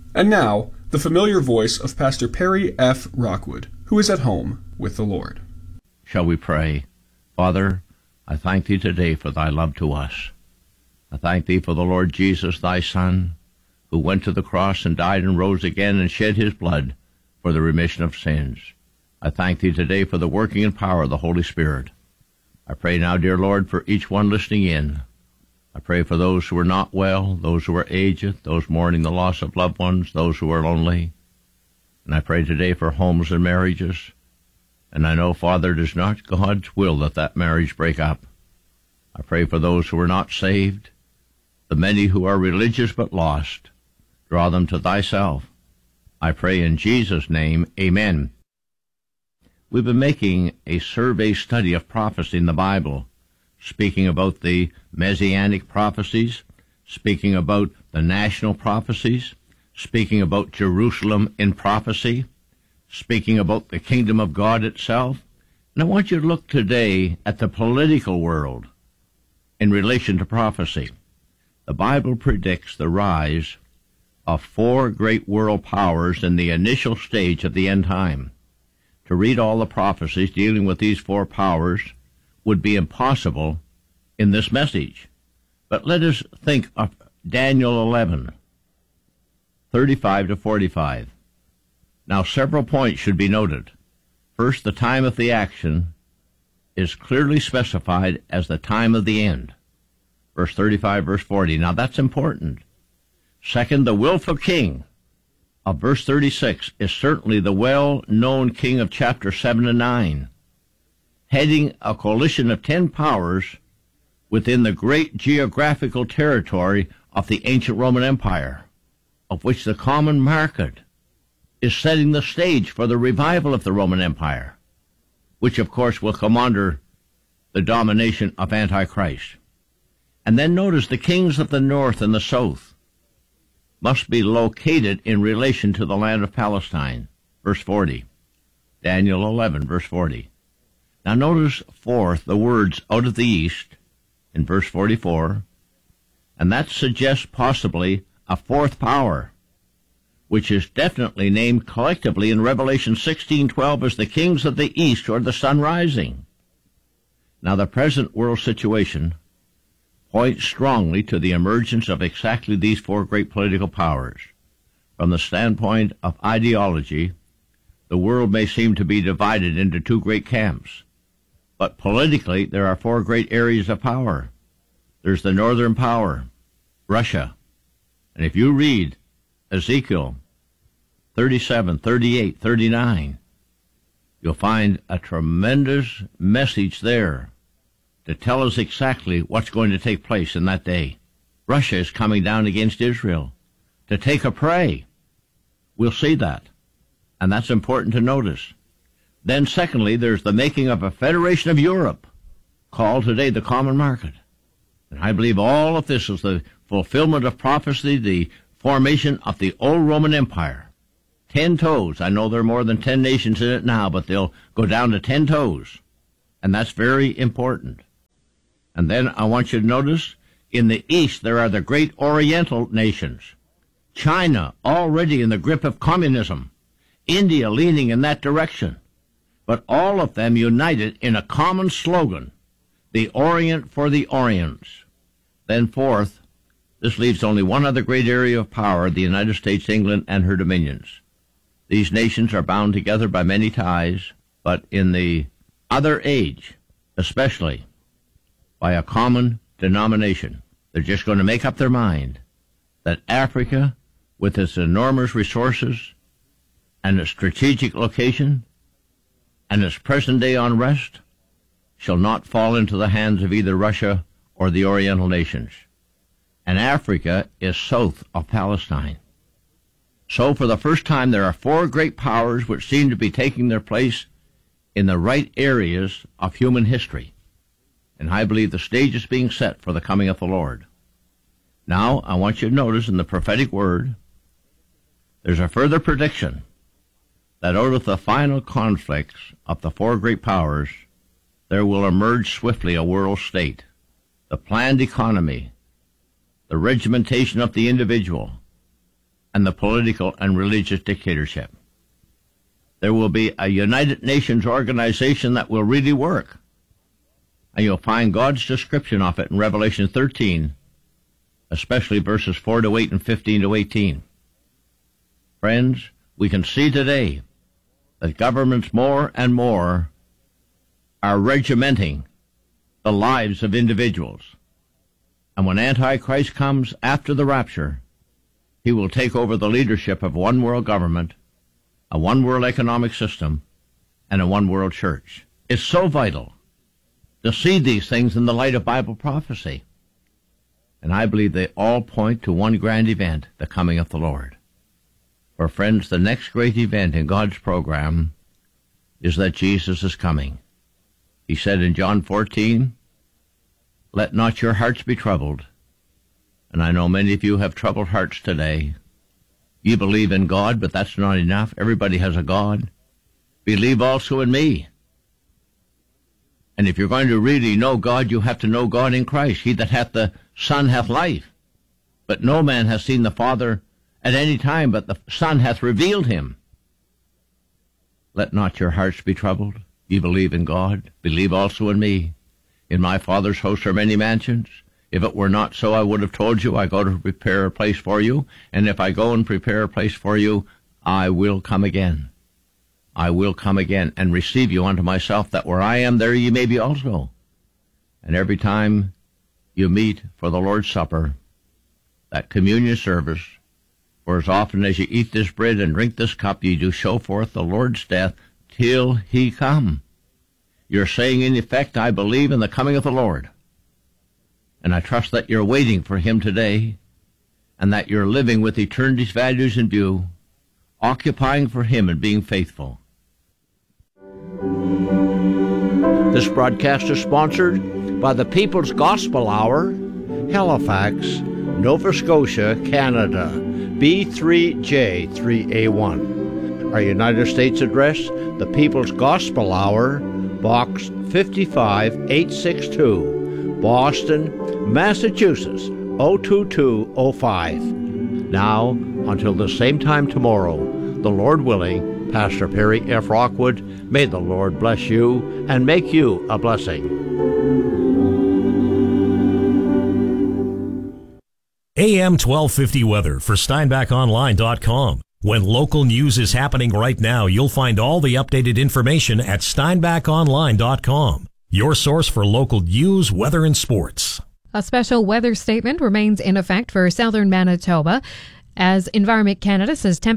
And now, the familiar voice of Pastor Perry F. Rockwood, who is at home with the Lord. Shall we pray? Father, I thank Thee today for Thy love to us. I thank Thee for the Lord Jesus, Thy Son, who went to the cross and died and rose again and shed His blood for the remission of sins. I thank Thee today for the working and power of the Holy Spirit. I pray now, dear Lord, for each one listening in. I pray for those who are not well, those who are aged, those mourning the loss of loved ones, those who are lonely. And I pray today for homes and marriages. And I know, Father, it is not God's will that marriage break up. I pray for those who are not saved, the many who are religious but lost. Draw them to Thyself. I pray in Jesus' name, amen. We've been making a survey study of prophecy in the Bible, speaking about the Messianic prophecies, speaking about the national prophecies, speaking about Jerusalem in prophecy, speaking about the kingdom of God itself. And I want you to look today at the political world in relation to prophecy. The Bible predicts the rise of 4 great world powers in the initial stage of the end time. To read all the prophecies dealing with these 4 powers would be impossible in this message. But let us think of Daniel 11, 35 to 45. Now, several points should be noted. First, the time of the action is clearly specified as the time of the end. Verse 35, verse 40. Now, that's important. Second, the willful king of verse 36 is certainly the well-known king of chapter 7 and 9, heading a coalition of 10 powers within the great geographical territory of the ancient Roman Empire, of which the common market is setting the stage for the revival of the Roman Empire, which of course will come under the domination of Antichrist. And then notice the kings of the north and the south must be located in relation to the land of Palestine. Verse 40. Daniel 11, verse 40. Now notice, fourth, the words out of the east in verse 44, and that suggests possibly a 4th power, which is definitely named collectively in Revelation 16:12 as the kings of the east toward the sun rising. Now the present world situation points strongly to the emergence of exactly these 4 great political powers. From the standpoint of ideology, the world may seem to be divided into 2 great camps. But politically, there are 4 great areas of power. There's the northern power, Russia. And if you read Ezekiel 37, 38, 39, you'll find a tremendous message there to tell us exactly what's going to take place in that day. Russia is coming down against Israel to take a prey. We'll see that. And that's important to notice. Then secondly, there's the making of a federation of Europe, called today the common market. And I believe all of this is the fulfillment of prophecy, the formation of the old Roman Empire. 10 toes. I know there are more than 10 nations in it now, but they'll go down to 10 toes. And that's very important. And then I want you to notice, in the east there are the great Oriental nations. China already in the grip of communism. India leaning in that direction. But all of them united in a common slogan, the Orient for the Orients. Then fourth, this leaves only one other great area of power, the United States, England, and her dominions. These nations are bound together by many ties, but in the other age, especially, by a common denomination. They're just going to make up their mind that Africa, with its enormous resources and its strategic location and its present-day unrest, shall not fall into the hands of either Russia or the Oriental nations. And Africa is south of Palestine. So for the first time, there are 4 great powers which seem to be taking their place in the right areas of human history. And I believe the stage is being set for the coming of the Lord. Now, I want you to notice in the prophetic word, there's a further prediction that out of the final conflicts of the 4 great powers, there will emerge swiftly a world state, the planned economy, the regimentation of the individual, and the political and religious dictatorship. There will be a United Nations organization that will really work. And you'll find God's description of it in Revelation 13, especially verses 4 to 8 and 15 to 18. Friends, we can see today that governments more and more are regimenting the lives of individuals. And when Antichrist comes after the rapture, he will take over the leadership of one world government, a one world economic system, and a one world church. It's so vital to see these things in the light of Bible prophecy. And I believe they all point to one grand event, the coming of the Lord. For friends, the next great event in God's program is that Jesus is coming. He said in John 14, "Let not your hearts be troubled." And I know many of you have troubled hearts today. You believe in God, but that's not enough. Everybody has a God. Believe also in me. And if you're going to really know God, you have to know God in Christ. He that hath the Son hath life. But no man hath seen the Father at any time, but the Son hath revealed him. Let not your hearts be troubled. You believe in God. Believe also in me. In my Father's house are many mansions. If it were not so, I would have told you, I go to prepare a place for you. And if I go and prepare a place for you, I will come again. I will come again and receive you unto myself, that where I am, there ye may be also. And every time you meet for the Lord's Supper, that communion service, for as often as you eat this bread and drink this cup, ye do show forth the Lord's death till he come. You're saying, in effect, I believe in the coming of the Lord. And I trust that you're waiting for him today, and that you're living with eternity's values in view, occupying for him and being faithful. This broadcast is sponsored by the People's Gospel Hour, Halifax, Nova Scotia, Canada, B3J3A1. Our United States address, the People's Gospel Hour, Box 55862, Boston, Massachusetts, 02205. Now, until the same time tomorrow, the Lord willing, Pastor Perry F. Rockwood, may the Lord bless you and make you a blessing. AM 1250 weather for SteinbachOnline.com. When local news is happening right now, you'll find all the updated information at SteinbachOnline.com. Your source for local news, weather, and sports. A special weather statement remains in effect for southern Manitoba as Environment Canada says